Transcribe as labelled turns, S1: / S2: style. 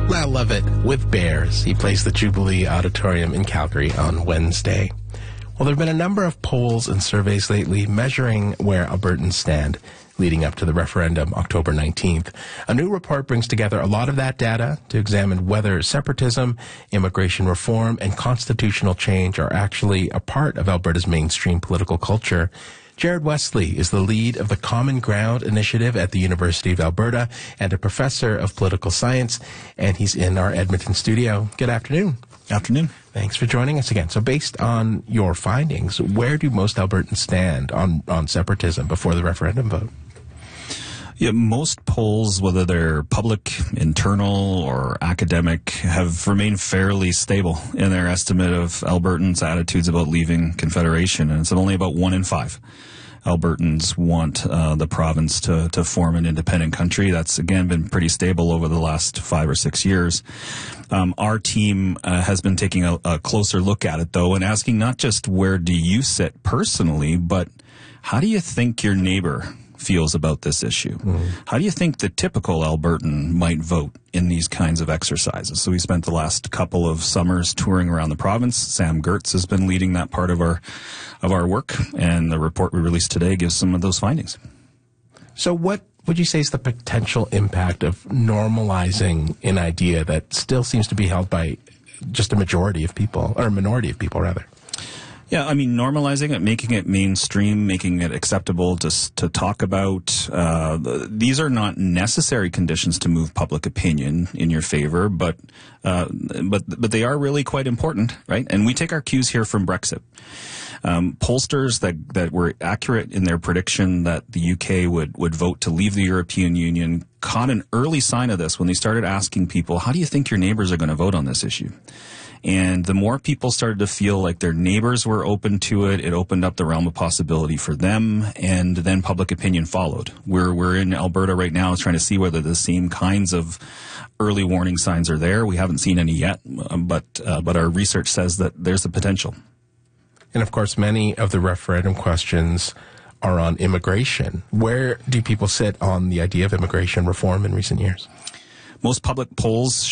S1: I love it. With Bears, he plays the Jubilee Auditorium in Calgary on Wednesday. Well, there have been a number of polls and surveys lately measuring where Albertans stand leading up to the referendum October 19th. A new report brings together a lot of that data to examine whether separatism, immigration reform, and constitutional change are actually a part of Alberta's mainstream political culture. Jared Wesley is the lead of the Common Ground Initiative at the University of Alberta and a professor of political science, and he's in our Edmonton studio. Good afternoon.
S2: Afternoon.
S1: Thanks for joining us again. So based on your findings, where do most Albertans stand on separatism before the referendum vote?
S2: Yeah, most polls, whether they're public, internal, or academic, have remained fairly stable in their estimate of Albertans' attitudes about leaving Confederation, and it's only about 1 in 5 Albertans want the province to form an independent country. That's, again, been pretty stable over the last 5 or 6 years. Our team has been taking a closer look at it, though, and asking not just where do you sit personally, but how do you think your neighbor feels about this issue? How do you think the typical Albertan might vote in these kinds of exercises? So we spent the last couple of summers touring around the province. Sam Gertz has been leading that part of our work, and the report we released today gives some of those findings.
S1: So what would you say is the potential impact of normalizing an idea that still seems to be held by just a majority of people, or a minority of people, rather?
S2: Yeah, I mean, normalizing it, making it mainstream, making it acceptable to talk about. These are not necessary conditions to move public opinion in your favor, but they are really quite important, right? And we take our cues here from Brexit. Pollsters that were accurate in their prediction that the UK would vote to leave the European Union caught an early sign of this when they started asking people, how do you think your neighbors are going to vote on this issue? And the more people started to feel like their neighbors were open to it, it opened up the realm of possibility for them, and then public opinion followed. We're in Alberta right now trying to see whether the same kinds of early warning signs are there. We haven't seen any yet, but our research says that there's the potential.
S1: And of course, many of the referendum questions are on immigration. Where do people sit on the idea of immigration reform in recent years?
S2: Most public polls